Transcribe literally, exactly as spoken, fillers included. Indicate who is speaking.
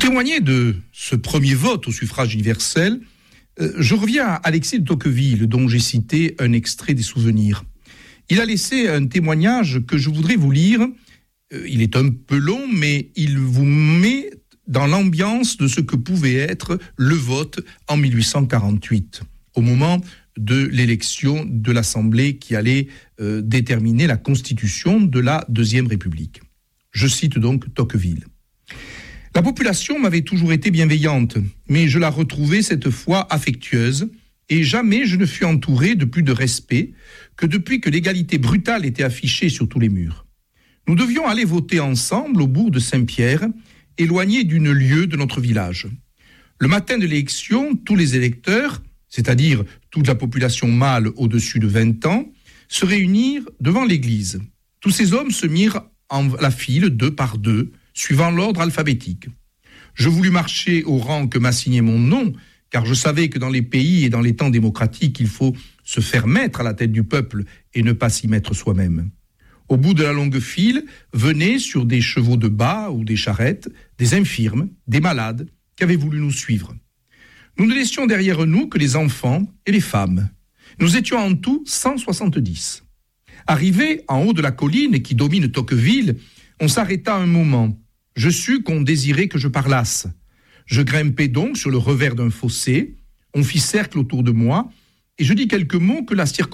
Speaker 1: témoigner de ce premier vote au suffrage universel, euh, je reviens à Alexis de Tocqueville, dont j'ai cité un extrait des souvenirs. Il a laissé un témoignage que je voudrais vous lire. Euh, il est un peu long, mais il vous met dans l'ambiance de ce que pouvait être le vote en mille huit cent quarante-huit, au moment de l'élection de l'Assemblée qui allait euh, déterminer la constitution de la Deuxième République. Je cite donc Tocqueville. « La population m'avait toujours été bienveillante, mais je la retrouvais cette fois affectueuse, et jamais je ne fus entouré de plus de respect que depuis que l'égalité brutale était affichée sur tous les murs. Nous devions aller voter ensemble au bourg de Saint-Pierre, éloigné d'une lieue de notre village. Le matin de l'élection, tous les électeurs, c'est-à-dire toute la population mâle au-dessus de vingt ans, se réunirent devant l'église. Tous ces hommes se mirent en la file, deux par deux, suivant l'ordre alphabétique. Je voulus marcher au rang que m'assignait mon nom, car je savais que dans les pays et dans les temps démocratiques, il faut se faire mettre à la tête du peuple et ne pas s'y mettre soi-même. Au bout de la longue file, venaient sur des chevaux de bât ou des charrettes, des infirmes, des malades, qui avaient voulu nous suivre. Nous ne laissions derrière nous que les enfants et les femmes. Nous étions en tout cent soixante-dix. Arrivés en haut de la colline qui domine Tocqueville, on s'arrêta un moment. Je sus qu'on désirait que je parlasse. Je grimpai donc sur le revers d'un fossé, on fit cercle autour de moi, et je dis quelques mots que la circonstance